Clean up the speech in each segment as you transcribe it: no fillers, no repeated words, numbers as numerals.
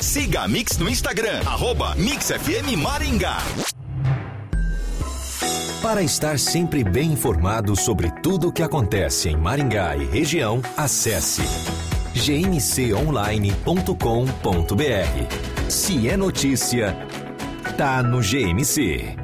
Siga a Mix no Instagram, @MixFMMaringá. Para estar sempre bem informado sobre tudo o que acontece em Maringá e região, acesse gmconline.com.br. Se é notícia, tá no GMC.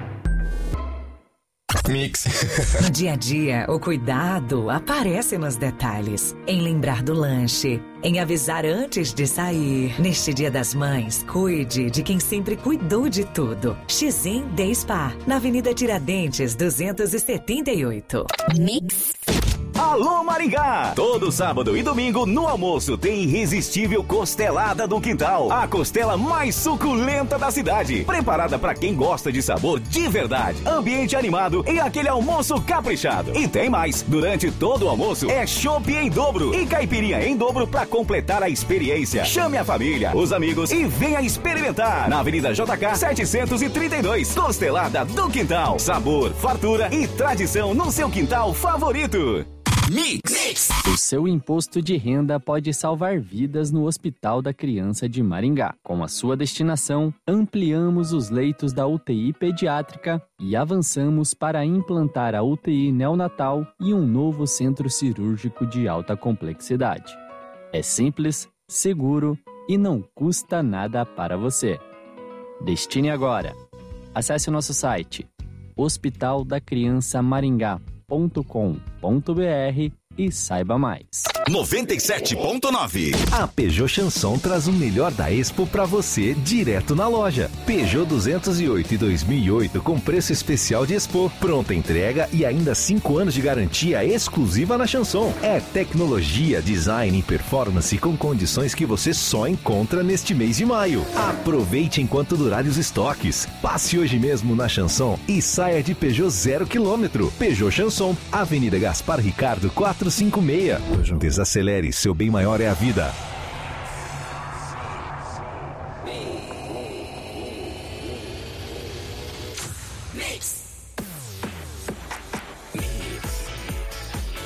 Mix. No dia a dia, o cuidado aparece nos detalhes. Em lembrar do lanche, em avisar antes de sair. Neste Dia das Mães, cuide de quem sempre cuidou de tudo. Xim Day Spa, na Avenida Tiradentes, 278. Mix. Alô Maringá! Todo sábado e domingo no almoço tem irresistível costelada do quintal. A costela mais suculenta da cidade. Preparada para quem gosta de sabor de verdade. Ambiente animado e aquele almoço caprichado. E tem mais. Durante todo o almoço é chopp em dobro e caipirinha em dobro para completar a experiência. Chame a família, os amigos e venha experimentar. Na Avenida JK 732. Costelada do quintal. Sabor, fartura e tradição no seu quintal favorito. Mix. O seu imposto de renda pode salvar vidas no Hospital da Criança de Maringá. Com a sua destinação, ampliamos os leitos da UTI pediátrica e avançamos para implantar a UTI neonatal e um novo centro cirúrgico de alta complexidade. É simples, seguro e não custa nada para você. Destine agora. Acesse o nosso site hospitaldacriançamaringá.com.br e saiba mais. 97.9. A Peugeot Chanson traz o melhor da Expo para você direto na loja. Peugeot 208 e 2008 com preço especial de Expo, pronta entrega e ainda 5 anos de garantia exclusiva na Chanson. É tecnologia, design e performance com condições que você só encontra neste mês de maio. Aproveite enquanto durarem os estoques. Passe hoje mesmo na Chanson e saia de Peugeot 0 km. Peugeot Chanson, Avenida Gaspar Ricardo 456. Desacelere, seu bem maior é a vida.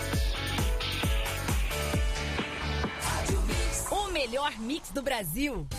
O melhor mix do Brasil.